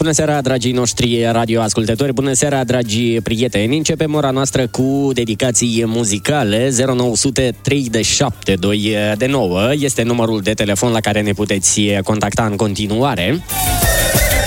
Bună seara, dragii noștri radioascultători, bună seara, dragi prieteni. Începem ora noastră cu dedicații muzicale. 0900 372 de 9 este numărul de telefon la care ne puteți contacta în continuare.